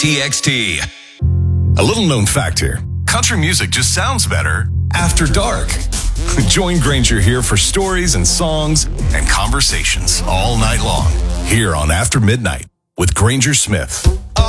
TXT. A little known fact here. Country music just sounds better after dark. Join Granger here for stories and songs and conversations all night long here on After Midnight with Granger Smith.